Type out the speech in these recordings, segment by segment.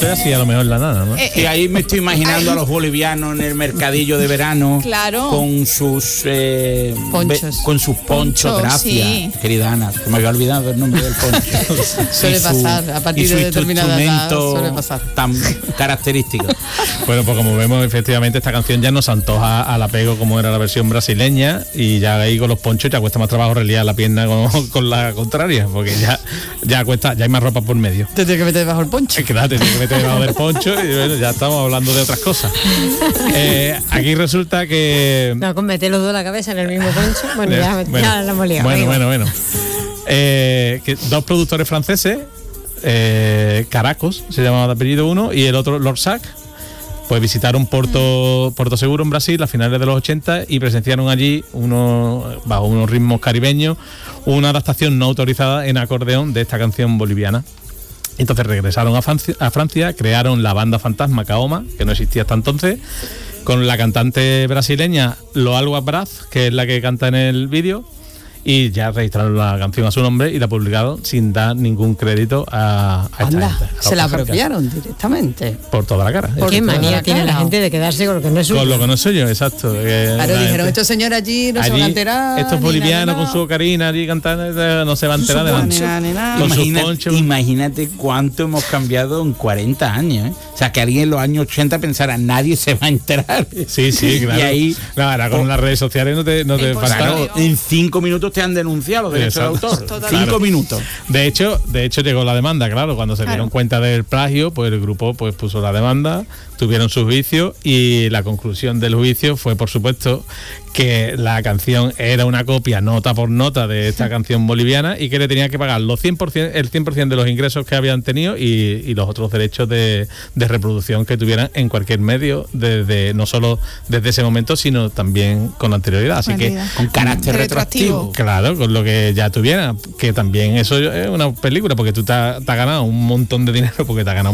esto es así a lo mejor la nada, ¿no? Y ahí me estoy imaginando a los bolivianos en el mercadillo de verano, claro, con sus ponchos. Con sus ponchos, gracias, sí, querida Ana, que me había olvidado el nombre del poncho. Suele pasar, a partir de determinada edad suele pasar. Tan característico. Bueno, pues como vemos, efectivamente esta canción ya nos antoja al apego como era la versión brasileña, y ya ahí con los ponchos ya cuesta más trabajo reliar la pierna con la contraria, porque ya cuesta, ya hay más ropa por medio. Te tienes que meter debajo del poncho. Es que nada, te tienes que meter debajo del poncho y bueno, ya estamos hablando de otras cosas. Aquí resulta que... No, con meter los dos la cabeza en el mismo poncho, bueno, ya la hemos liado. Bueno. Que dos productores franceses, Caracos, se llamaba de apellido uno, y el otro Lorsac, pues visitaron Porto Seguro en Brasil a finales de los 80 y presenciaron allí, bajo unos ritmos caribeños, una adaptación no autorizada en acordeón de esta canción boliviana. Entonces regresaron a Francia, crearon la banda fantasma Kaoma, que no existía hasta entonces, con la cantante brasileña Loalwa Braz, que es la que canta en el vídeo, y ya registraron la canción a su nombre y la publicaron sin dar ningún crédito a esta gente. Se la apropiaron directamente. Por toda la cara. ¿Qué manía tiene la gente de quedarse con lo que no es suyo? Con lo que no es suyo, exacto. Claro, dijeron, estos señores allí no se van a enterar. Estos bolivianos con su ocarina allí cantando, no se va a enterar de nada. Imagínate cuánto hemos cambiado en 40 años, ¿eh? O sea, que alguien en los años 80 pensara, nadie se va a enterar. Sí, claro. Y ahí... Ahora con las redes sociales no te falta. Claro, en 5 minutos te han denunciado los derechos de autor. 5 minutos. De hecho llegó la demanda, claro, cuando se dieron cuenta del plagio, pues el grupo pues puso la demanda, tuvieron su juicio y la conclusión del juicio fue, por supuesto, que la canción era una copia nota por nota de esta canción boliviana y que le tenían que pagar el 100% de los ingresos que habían tenido y los otros derechos de reproducción que tuvieran en cualquier medio, no solo desde ese momento, sino también con anterioridad. Así que con carácter retroactivo. Claro, con lo que ya tuviera, que también eso es una película, porque tú te has ganado un montón de dinero,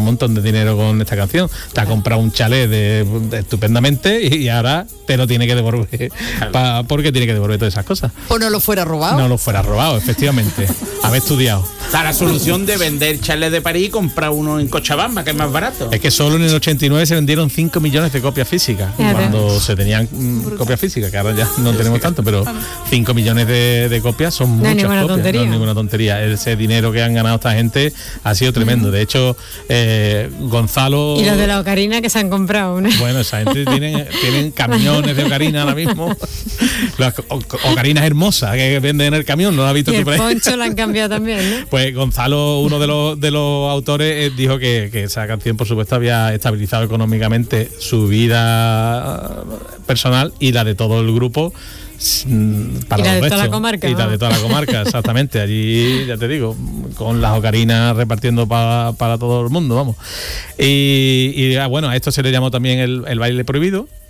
con esta canción. Te has comprado un chalet estupendamente y ahora te lo tiene que devolver. Porque tiene que devolver todas esas cosas. O no lo fuera robado. No lo fuera robado, efectivamente. Haber estudiado. O sea, la solución de vender chalets de París y comprar uno en Cochabamba, que es más barato. Es que solo en el 89 se vendieron 5 millones de copias físicas. Cuando se tenían copias físicas, que ahora ya no tenemos tanto, pero 5 millones de copias son muchas copias. Tontería. No es ninguna tontería. Ese dinero que han ganado esta gente ha sido tremendo. De hecho, Gonzalo... Y los de la ocarina que se han comprado, ¿no? Bueno, esa gente tienen camiones de ocarina ahora mismo. Las ocarinas hermosas que venden en el camión, ¿no lo has visto tú por ahí? Y el poncho lo han cambiado también, ¿no? Pues Gonzalo, uno de los autores, dijo que esa canción, por supuesto, había estabilizado económicamente su vida personal y la de todo el grupo. Para y la de toda la comarca. Y la de toda la comarca, exactamente. Allí, ya te digo, con las ocarinas repartiendo para todo el mundo, vamos. Y bueno, a esto se le llamó también el baile prohibido.